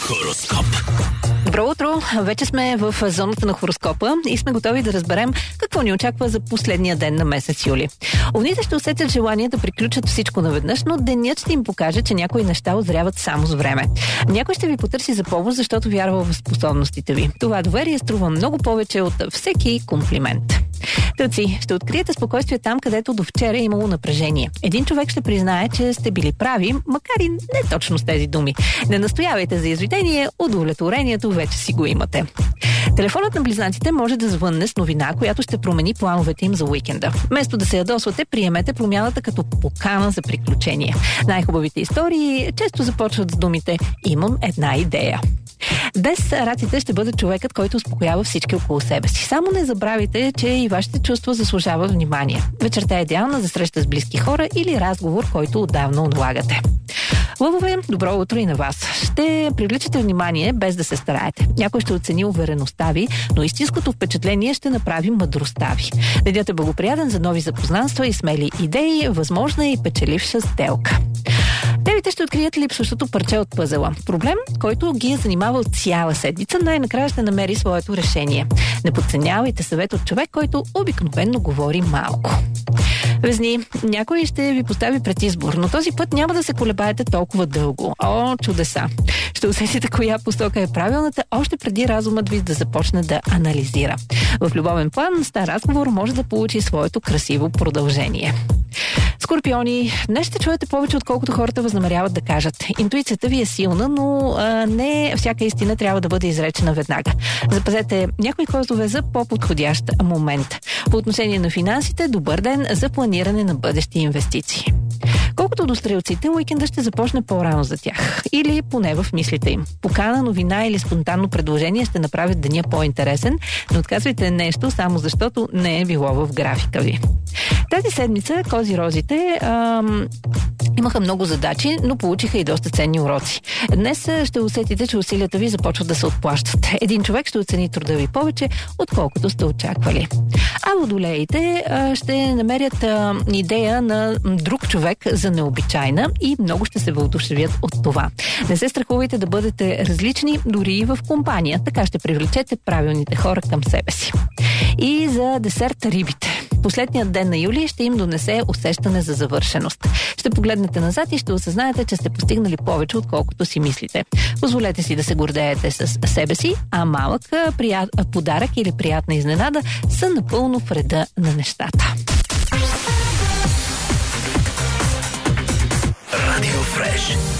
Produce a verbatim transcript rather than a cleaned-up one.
Хороскоп. Добро утро! Вече сме в зоната на хороскопа и сме готови да разберем какво ни очаква за последния ден на месец юли. Овните ще усетят желание да приключат всичко наведнъж, но денят ще им покаже, че някои неща озряват само с време. Някой ще ви потърси за помощ, защото вярва в способностите ви. Това доверие струва много повече от всеки комплимент. Тълци, ще откриете спокойствие там, където до вчера е имало напрежение. Един човек ще признае, че сте били прави, макар и не точно с тези думи. Не настоявайте за извинение, удовлетворението вече си го имате. Телефонът на близнаците може да звънне с новина, която ще промени плановете им за уикенда. Вместо да се ядосвате, приемете промяната като покана за приключение. Най-хубавите истории често започват с думите «Имам една идея». Днес раците ще бъде човекът, който успокоява всички около себе си. Само не забравяйте, че и вашите чувства заслужават внимание. Вечерта е идеална за среща с близки хора или разговор, който отдавна отлагате. Лъвове, добро утро и на вас. Ще привличате внимание без да се стараете. Някой ще оцени увереността ви, но истинското впечатление ще направи мъдростта ви. Денят е благоприятен за нови запознанства и смели идеи, възможна и печеливша сделка. Девите ще открият липсващото парче от пъзела. Проблем, който ги е занимавал цяла седмица, най-накрая ще намери своето решение. Не подценявайте съвет от човек, който обикновено говори малко. Везни, някой ще ви постави пред избор, но този път няма да се колебаете толкова дълго. О, чудеса! Ще усетите коя посока е правилната, още преди разумът ви да започне да анализира. В любовен план, стар разговор може да получи своето красиво продължение. Скорпиони, днес ще чуете повече, отколкото хората възнамеряват да кажат. Интуицията ви е силна, но а, не всяка истина трябва да бъде изречена веднага. Запазете някои козове за по-подходящ момент. По отношение на финансите, добър ден за планиране на бъдещи инвестиции. Колкото до стрелците, уикенда ще започне по-рано за тях. Или поне в мислите им. Покана, новина или спонтанно предложение ще направят деня по-интересен, но отказвайте нещо само защото не е било в графика ви. Тази седмица кози-розите ам, имаха много задачи, но получиха и доста ценни уроци. Днес ще усетите, че усилията ви започват да се отплащат. Един човек ще оцени труда ви повече, отколкото сте очаквали. А водолеите а, ще намерят а, идея на друг човек за необичайна и много ще се въодушевят от това. Не се страхувайте да бъдете различни, дори и в компания. Така ще привлечете правилните хора към себе си. И за десерт рибите. Последният ден на юли ще им донесе усещане за завършеност. Ще погледнете назад и ще осъзнаете, че сте постигнали повече, отколкото си мислите. Позволете си да се гордеете с себе си, а малък прият... подарък или приятна изненада са напълно в реда на нещата. Радио Фреш.